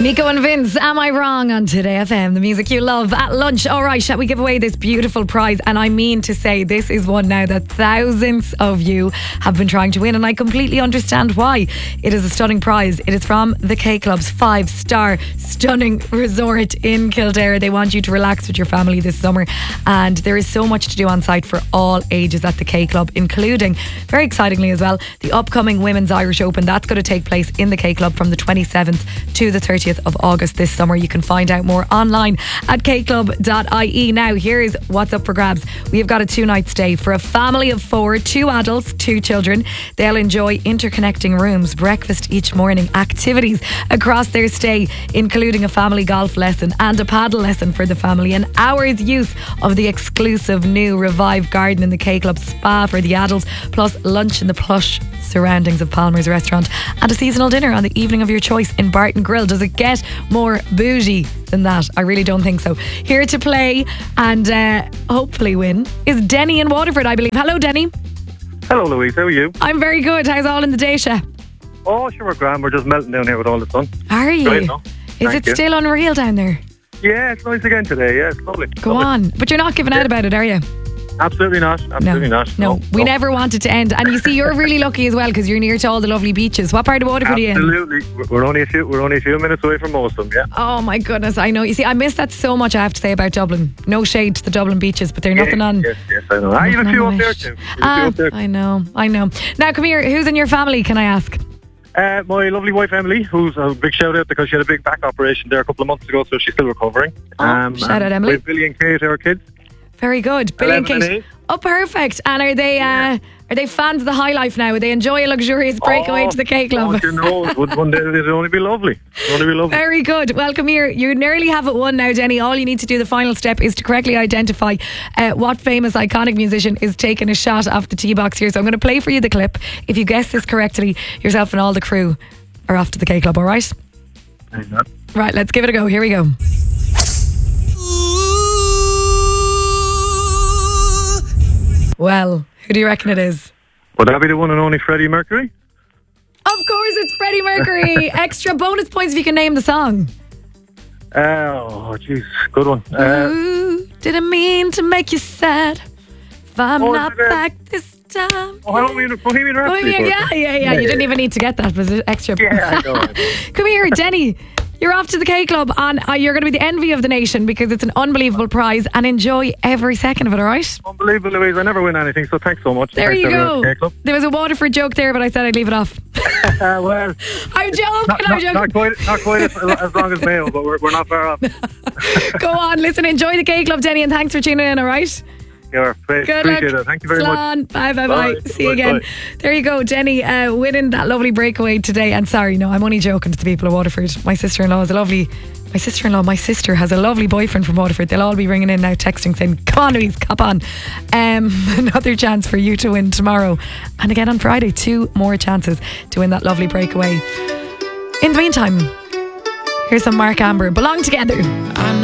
Nico and Vince, Am I Wrong on Today FM, the music you love at lunch. All right, shall we give away this beautiful prize? And I mean to say, this is one now that thousands of you have been trying to win, and I completely understand why. It is a stunning prize. It is from the K Club's 5-star stunning resort in Kildare. They want you to relax with your family this summer, and there is so much to do on site for all ages at the K Club, including, very excitingly as well, the upcoming Women's Irish Open. That's going to take place in the K Club from the 27th to the 30th of August this summer. You can find out more online at kclub.ie. Now, here's what's up for grabs. We have got a 2-night stay for a family of 4, 2 adults, 2 children. They'll enjoy interconnecting rooms, breakfast each morning, activities across their stay, including a family golf lesson and a paddle lesson for the family, an hour's use of the exclusive new Revive Garden in the K Club spa for the adults, plus lunch in the plush surroundings of Palmer's restaurant, and a seasonal dinner on the evening of your choice in Barton Grill. Does it get more bougie than that? I really don't think so. Here to play and hopefully win is Denny in Waterford, I believe. Hello, Denny. Hello, Louise. How are you? I'm very good. How's all in the day, Sha? Oh, sure, we're grand. We're just melting down here with all the sun. Are you? Great, no? Is it still unreal down there? Yeah, it's nice again today. Yeah, it's lovely. Go on. But you're not giving out about it, are you? Absolutely not. Absolutely not. No, we never want it to end. And you see, you're really lucky as well because you're near to all the lovely beaches. What part of Waterford are you in? Absolutely. We're only a few minutes away from most of them, yeah. Oh my goodness, I know. You see, I miss that so much, I have to say, about Dublin. No shade to the Dublin beaches, but they're nothing on. Yes, I know. I have a few up there too. I know. Now, come here. Who's in your family, can I ask? My lovely wife Emily, who's a big shout out because she had a big back operation there a couple of months ago, so she's still recovering. Shout out, Emily. With Billy and Kate, our kids. Very good. Billy and 11 Kate. and 8. Oh, perfect. And are they fans of the high life now? Would they enjoy a luxurious breakaway to the K Club? You know, one day it'll only be lovely. Very good. Well, come here. You nearly have it won now, Jenny. All you need to do, the final step, is to correctly identify what famous iconic musician is taking a shot off the tee box here. So I'm going to play for you the clip. If you guess this correctly, yourself and all the crew are off to the K Club, all right? Right, let's give it a go. Here we go. Well, who do you reckon it is? Would that be the one and only Freddie Mercury? Of course it's Freddie Mercury. Extra bonus points if you can name the song. Oh, jeez. Good one. Ooh, didn't mean to make you sad. If I'm not back this time. Oh, I don't mean Bohemian Rhapsody. Yeah. You didn't even need to get that. Was it extra? Yeah, I know. Come here, Jenny. You're off to the K Club, and you're going to be the envy of the nation because it's an unbelievable prize, and enjoy every second of it, all right? Unbelievable, Louise. I never win anything, so thanks so much. There thanks you go. K Club. There was a Waterford joke there, but I said I'd leave it off. Well, I'm joking. Not quite as long as Mayo, but we're not far off. Go on, listen, enjoy the K Club, Denny, and thanks for tuning in, all right? Yeah, appreciate it. Thank you very much. Bye. See you again. There you go, Jenny, winning that lovely breakaway today. And sorry, no, I'm only joking to the people of Waterford. My sister has a lovely boyfriend from Waterford. They'll all be ringing in now, texting, saying, come on, Louise, cop on. Another chance for you to win tomorrow. And again on Friday, 2 more chances to win that lovely breakaway. In the meantime, here's some Mark Amber, Belong Together.